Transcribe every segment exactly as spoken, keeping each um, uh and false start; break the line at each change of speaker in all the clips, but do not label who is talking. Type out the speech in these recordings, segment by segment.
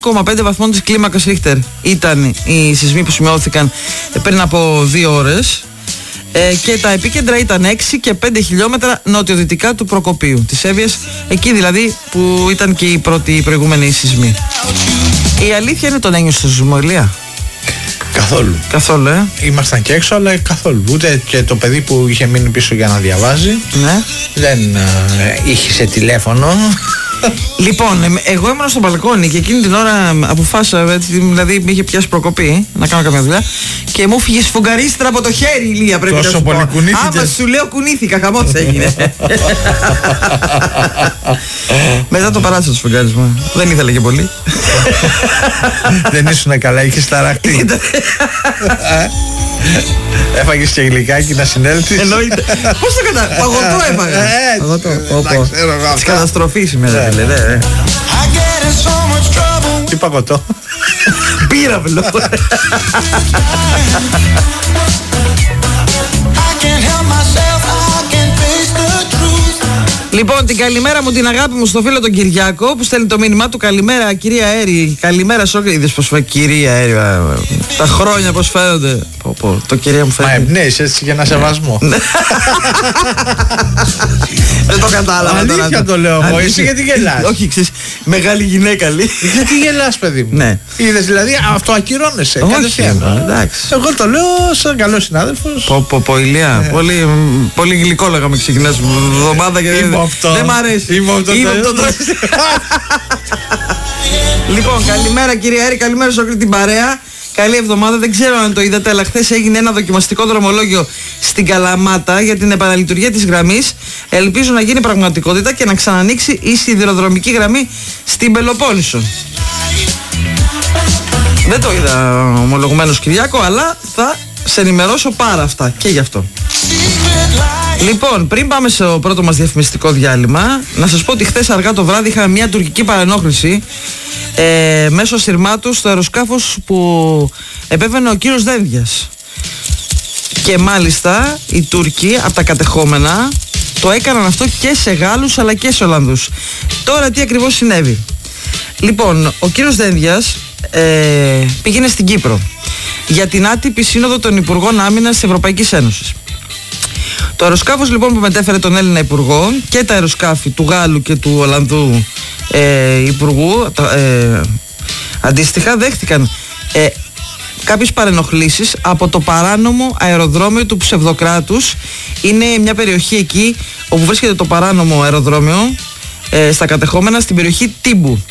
κόμμα πέντε βαθμών της κλίμακας Ρίχτερ ήταν οι σεισμοί που σημειώθηκαν πριν από δύο ώρες ε, και τα επίκεντρα ήταν έξι και πέντε χιλιόμετρα νοτιοδυτικά του Προκοπίου της Εύβοιας, εκεί δηλαδή που ήταν και οι πρώτοι οι προηγούμενοι σεισμοί. Η αλήθεια είναι τον ένιωσε στο σεισμό, Ηλία?
Καθόλου.
Καθόλου, ε.
Ήμασταν και έξω, αλλά καθόλου. Ούτε και το παιδί που είχε μείνει πίσω για να διαβάζει.
Ναι.
Δεν ε, είχε σε τηλέφωνο.
Λοιπόν, εγώ ήμουν στο μπαλκόνι και εκείνη την ώρα αποφάσισα, δηλαδή με είχε πιάσει προκοπή να κάνω καμιά δουλειά και μου φύγε σφουγγαρίστρα από το χέρι, Ηλία, πρέπει
τόσο
να σου
πολύ
πω.
κουνήθηκες?
Άμα σου λέω κουνήθηκα, χαμός έγινε. Μετά το παράτησα το σφουγγάρισμα. Δεν ήθελε και πολύ.
Δεν ήσουν καλά, είχες ταραχτεί. Έφαγες και γλυκάκι να συνέλθεις?
Εννοείται. Πώς το κατάλαβα? Παγωτό έφαγα. Παγωτό. Της καταστροφής σήμερα, δηλαδή.
Τι παγωτό?
Πύραυλο. Λοιπόν, την καλημέρα μου, την αγάπη μου στο φίλο τον Κυριάκο που στέλνει το μήνυμά του. Καλημέρα, κυρία Έρη. Καλημέρα, Σόκρη. Είδες πως φαίνεται, κυρία Έρη. Τα χρόνια πως φαίνονται. Πω, πω, το κυρία μου φαίνεται.
Μα εμπνέεις έτσι για ένα σεβασμό.
Δεν το κατάλαβα.
Αλήθεια το λέω εγώ. Εσύ γιατί γελάς?
Όχι, ξέρεις, μεγάλη γυναίκα λέει.
Γιατί γελάς, παιδί μου?
Ναι.
Είδες, δηλαδή αυτό ακυρώνεσαι.
Όχι, εντάξει.
Εγώ το λέω σαν καλός συνάδελφος.
Πω, πω, πω, Ηλία. Πολύ, πολύ γλυκό λέγαμε ξεκινάς εβδομάδα και δεν μ' αρέσει.
Είμαι αυτό.
Λοιπόν, καλημέρα κυρία Έρη, καλημέρα σε όλη την παρέα. Καλή εβδομάδα. Δεν ξέρω αν το είδατε, αλλά χθες έγινε ένα δοκιμαστικό δρομολόγιο στην Καλαμάτα για την επαναλειτουργία της γραμμής. Ελπίζω να γίνει πραγματικότητα και να ξανανοίξει η σιδηροδρομική γραμμή στην Πελοπόννησο. Δεν το είδα ομολογουμένως, Κυριάκο, αλλά θα σε ενημερώσω πάρα αυτά και γι' αυτό. Λοιπόν, πριν πάμε στο πρώτο μας διαφημιστικό διάλειμμα, να σας πω ότι χθες αργά το βράδυ είχαμε μια τουρκική παρενόχληση ε, μέσω σειρμάτου στο αεροσκάφος που επέβαινε ο κύριος Δένδιας. Και μάλιστα οι Τούρκοι από τα κατεχόμενα το έκαναν αυτό και σε Γάλλους αλλά και σε Ολλανδούς. Τώρα τι ακριβώς συνέβη? Λοιπόν, ο κύριος Δένδιας ε, πήγαινε στην Κύπρο για την άτυπη σύνοδο των Υπουργών Άμυνας της Ευρωπαϊκής Ένωσης. Το αεροσκάφος λοιπόν που μετέφερε τον Έλληνα Υπουργό και τα αεροσκάφη του Γάλλου και του Ολλανδού ε, Υπουργού ε, αντίστοιχα δέχτηκαν ε, κάποιες παρενοχλήσεις από το παράνομο αεροδρόμιο του Ψευδοκράτους. Είναι μια περιοχή εκεί όπου βρίσκεται το παράνομο αεροδρόμιο ε, στα κατεχόμενα, στην περιοχή Τίμπου.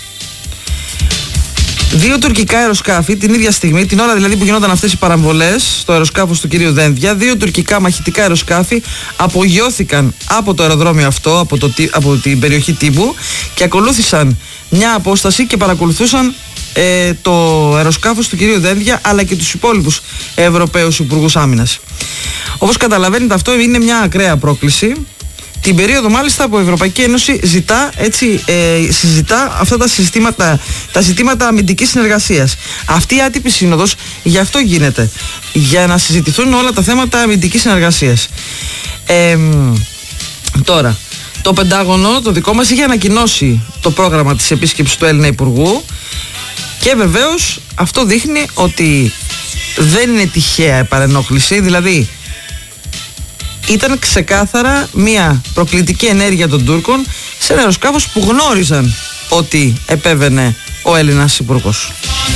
Δύο τουρκικά αεροσκάφη την ίδια στιγμή, την ώρα δηλαδή που γινόταν αυτές οι παραμβολές στο αεροσκάφος του κυρίου Δένδια, δύο τουρκικά μαχητικά αεροσκάφη απογειώθηκαν από το αεροδρόμιο αυτό, από, το, από την περιοχή Τίμπου, και ακολούθησαν μια απόσταση και παρακολουθούσαν ε, το αεροσκάφος του κυρίου Δένδια αλλά και τους υπόλοιπους Ευρωπαίους Υπουργούς Άμυνας. Όπως καταλαβαίνετε, αυτό είναι μια ακραία πρόκληση. Την περίοδο μάλιστα που η Ευρωπαϊκή Ένωση ζητά, έτσι, ε, συζητά αυτά τα, συστήματα, τα ζητήματα αμυντικής συνεργασίας. Αυτή η άτυπη σύνοδος γι' αυτό γίνεται, για να συζητηθούν όλα τα θέματα αμυντικής συνεργασίας. Ε, τώρα, το Πεντάγωνο, το δικό μας, είχε ανακοινώσει το πρόγραμμα της επίσκεψης του Έλληνα Υπουργού και βεβαίως αυτό δείχνει ότι δεν είναι τυχαία παρενόχληση, δηλαδή ήταν ξεκάθαρα μια προκλητική ενέργεια των Τούρκων σε ένα αεροσκάφος που γνώριζαν ότι επέβαινε ο Έλληνας Υπουργός.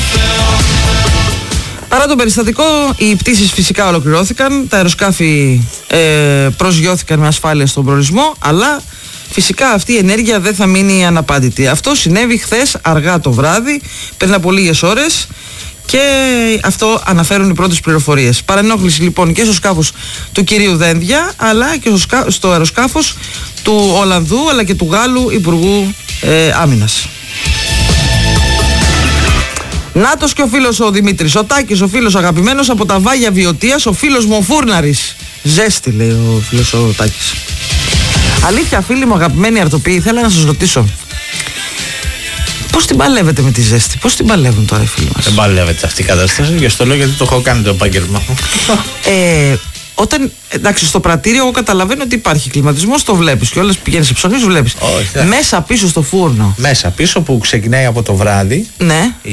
Παρά το περιστατικό, οι πτήσεις φυσικά ολοκληρώθηκαν, τα αεροσκάφη ε, προσγειώθηκαν με ασφάλεια στον προορισμό, αλλά φυσικά αυτή η ενέργεια δεν θα μείνει αναπάντητη. Αυτό συνέβη χθες αργά το βράδυ, πριν από λίγες ώρες, και αυτό αναφέρουν οι πρώτες πληροφορίες. Παρενόχληση λοιπόν και στο σκάφος του κυρίου Δένδια, αλλά και στο, σκα... στο αεροσκάφος του Ολλανδού αλλά και του Γάλλου Υπουργού ε, Άμυνας. Νάτος και ο φίλος ο Δημήτρης, ο Τάκης, ο φίλος αγαπημένος από τα Βάγια Βιωτίας, ο φίλος μου ο Φούρναρης. Ζέστη, λέει ο φίλος ο Τάκης. Αλήθεια, φίλοι μου αγαπημένοι αρτοποιοί, ήθελα να σας ρωτήσω, πώς την παλεύετε με τη ζέστη, πώς την παλεύουν τώρα οι φίλοι μας?
Δεν παλεύεται αυτή η κατάσταση, και στο λέω γιατί το έχω κάνει το επάγγελμα.
Ε, Όταν, εντάξει, στο πρατήριο εγώ καταλαβαίνω ότι υπάρχει κλιματισμός, το βλέπεις και όλες πηγαίνεις σε ψωνίους, βλέπεις.
Όχι,
Μέσα πίσω στο φούρνο.
Μέσα πίσω που ξεκινάει από το βράδυ.
Ναι.